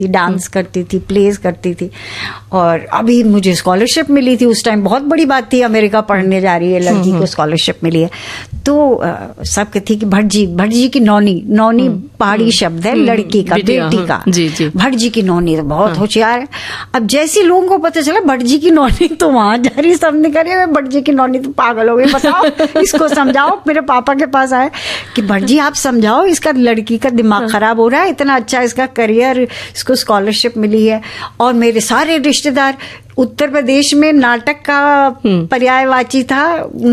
Dance करती थी, pledge करती थी। और अभी मुझे स्कॉलरशिप मिली थी उस टाइम, बहुत बड़ी बात थी, अमेरिका पढ़ने जा रही है लड़की को स्कॉलरशिप मिली है। तो सब कहती कि भटजी की नौनी पहाड़ी शब्द है लड़की का, बेटी का। भटजी की नौनी तो बहुत होशियार है। अब जैसे लोगों को पता चला भटजी की नौनी, तो वहां जा रही, सबने करे भटजी की नौनी तो पागल हो गई, बताओ इसको समझाओ। मेरे पापा के पास आए कि भटजी आप समझाओ, इसका लड़की का दिमाग खराब हो रहा है, इतना अच्छा इसका करियर, इसको स्कॉलरशिप मिली है। और मेरे सारे रिश्तेदार, उत्तर प्रदेश में नाटक का पर्यायवाची था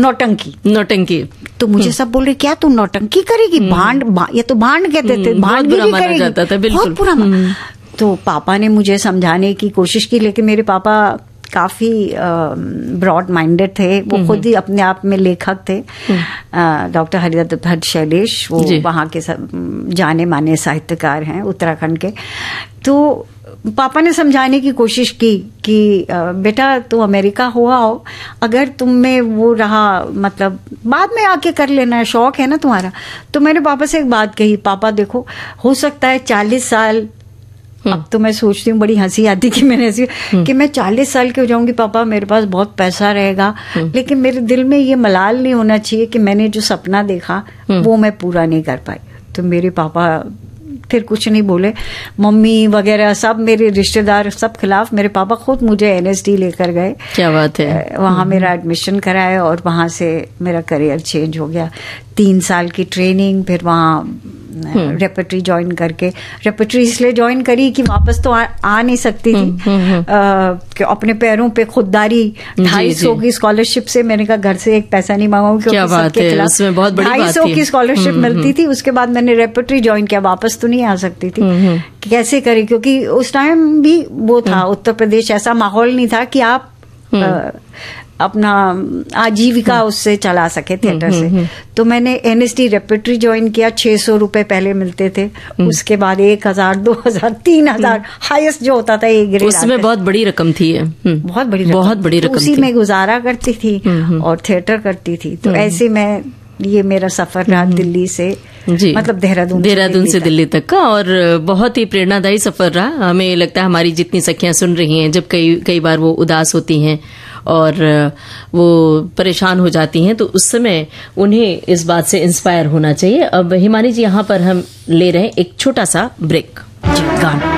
नौटंकी। तो मुझे सब बोल रहे क्या तू नौटंकी करेगी, भांड, ये तो भांड कहते थे, भांडगिरी करेगी, बहुत बुरा। तो पापा ने मुझे समझाने की कोशिश की, लेकिन मेरे पापा काफी ब्रॉड माइंडेड थे। वो खुद ही अपने आप में लेखक थे। डॉक्टर हरिदत्त भट्ट शैलेश, वो वहाँ के जाने माने साहित्यकार हैं उत्तराखंड के। तो पापा ने समझाने की कोशिश की कि बेटा तू अमेरिका हुआ हो, अगर तुम में वो रहा, मतलब बाद में आके कर लेना है, शौक है ना तुम्हारा। तो मैंने पापा से एक बात कही, पापा देखो हो सकता है 40 साल, अब तो मैं सोचती हूँ, बड़ी हंसी आती कि मैंने ऐसी कि मैं 40 साल की हो जाऊंगी, पापा मेरे पास बहुत पैसा रहेगा, लेकिन मेरे दिल में ये मलाल नहीं होना चाहिए कि मैंने जो सपना देखा वो मैं पूरा नहीं कर पाई। तो मेरे पापा फिर कुछ नहीं बोले, मम्मी वगैरह सब मेरे रिश्तेदार सब खिलाफ, मेरे पापा खुद मुझे NSD लेकर गए। क्या बात है। वहां मेरा एडमिशन कराया और वहां से मेरा करियर चेंज हो गया। 3 साल की ट्रेनिंग, फिर वहाँ रेपर्टरी ज्वाइन करके, रेपर्टरी इसलिए ज्वाइन करी कि वापस तो आ नहीं सकती थी, कि अपने पैरों पे खुददारी। 250 की स्कॉलरशिप से मैंने कहा घर से एक पैसा नहीं मांगूंगी, क्योंकि सबके खिलाफ 250 की स्कॉलरशिप मिलती थी। उसके बाद मैंने रेपर्टरी ज्वाइन किया, वापस तो नहीं आ सकती थी, कैसे करें, क्योंकि उस टाइम भी वो था उत्तर प्रदेश, ऐसा माहौल नहीं था कि आप अपना आजीविका उससे चला सके थिएटर से। तो मैंने NSD रेपर्टरी ज्वाइन किया। 600 रुपए पहले मिलते थे, उसके बाद 1000, 2000, 3000 हाईएस्ट जो होता था ये ग्रेड। उसमें बहुत बड़ी रकम थी, बहुत बड़ी रकम, उसी में गुजारा करती थी और थिएटर करती थी। तो ऐसे में ये मेरा सफर रहा दिल्ली से, मतलब देहरादून से दिल्ली तक का, और बहुत ही प्रेरणादायी सफर रहा। हमें लगता है हमारी जितनी सखियां सुन रही हैं, जब कई बार वो उदास होती हैं और वो परेशान हो जाती हैं, तो उस समय उन्हें इस बात से इंस्पायर होना चाहिए। अब हिमानी जी, यहाँ पर हम ले रहे हैं एक छोटा सा ब्रेक। गाना